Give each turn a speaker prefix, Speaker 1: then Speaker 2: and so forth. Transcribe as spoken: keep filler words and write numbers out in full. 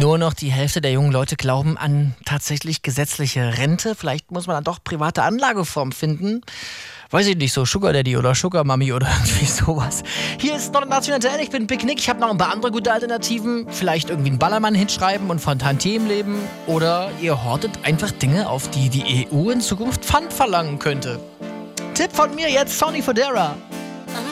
Speaker 1: Nur noch die Hälfte der jungen Leute glauben an tatsächlich gesetzliche Rente. Vielleicht muss man dann doch private Anlageform finden. Weiß ich nicht, so Sugar Daddy oder Sugar Mami oder irgendwie sowas. Hier ist noch National, ich bin Big Nick. Ich habe noch ein paar andere gute Alternativen. Vielleicht irgendwie einen Ballermann hinschreiben und von Tantiemen leben. Oder ihr hortet einfach Dinge, auf die die E U in Zukunft Pfand verlangen könnte. Tipp von mir jetzt, Sonny Fodera.